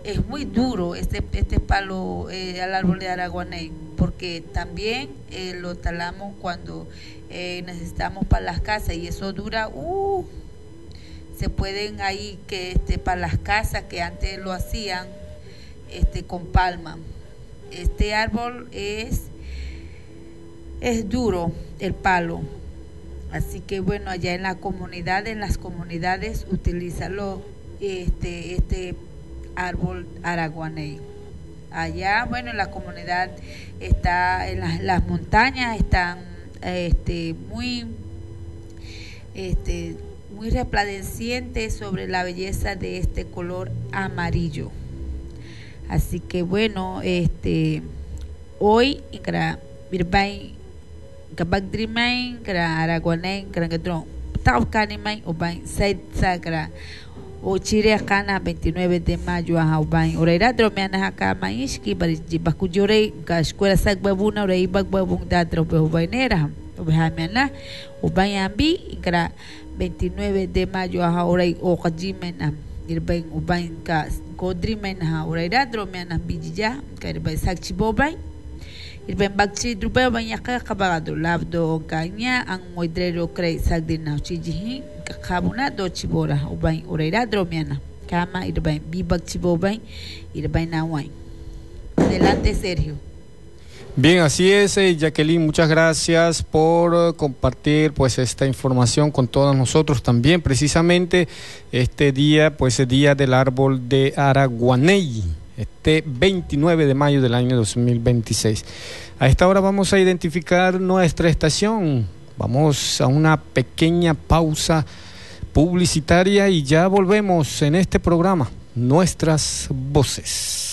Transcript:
es muy duro este palo al árbol de araguaney, porque también lo talamos cuando necesitamos para las casas y eso dura, se pueden ahí que para las casas que antes lo hacían con palma. Este árbol es duro el palo, así que bueno, allá en las comunidades utilízalo este árbol araguaney. Allá, bueno, en la comunidad está en las montañas están muy muy resplandecientes sobre la belleza de este color amarillo. Así que bueno, hoy kra birbay kabag dreamay kra araguaney kra gadro tau kanimay ubay said sagra o chire akana 29 de mayo a Haubay oreira dromeana haka maishki bari bakujore ka escuela sagbabuna orei bagbabung datro behubainera ubahamiana ubayambi kra 29 de mayo a orei o kajimena irbay ubay ka godrimen ha oreira dromeana bijija ka irbay sakchibobay irbay bagchi drubay banyaka kabagado labdo kanya ang moidrero krei sagdina chijihi kabuna do chibora ubay oreira dromiana kama irbay bibak chibobay irbay naway. Adelante, Sergio. Bien, así es, Jacqueline, muchas gracias por compartir pues esta información con todos nosotros también, precisamente este día, pues el día del árbol de araguaney, 29 de mayo del año 2026. A esta hora vamos a identificar nuestra estación. Vamos a una pequeña pausa publicitaria y ya volvemos en este programa, Nuestras Voces.